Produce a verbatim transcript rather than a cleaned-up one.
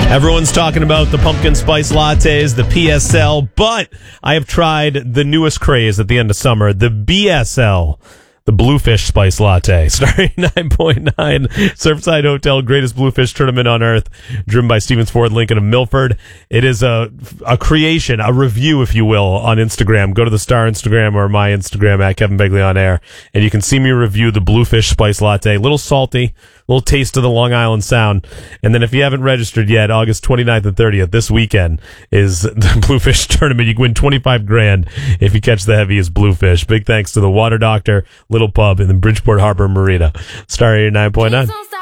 Everyone's talking about the pumpkin spice lattes, the P S L, but I have tried the newest craze at the end of summer, the B S L. The Bluefish Spice Latte, starring nine point nine, Surfside Hotel, greatest bluefish tournament on earth, driven by Stevens Ford Lincoln of Milford. It is a a creation, a review, if you will, on Instagram. Go to the Star Instagram or my Instagram at Kevin Begley on Air, and you can see me review the Bluefish Spice Latte. A little salty, a little taste of the Long Island Sound. And then if you haven't registered yet, August twenty-ninth and thirtieth, this weekend, is the Bluefish Tournament. You can win twenty-five grand if you catch the heaviest bluefish. Big thanks to the Water Doctor, Little Pub in the Bridgeport Harbor Marina. Star eighty-nine point nine.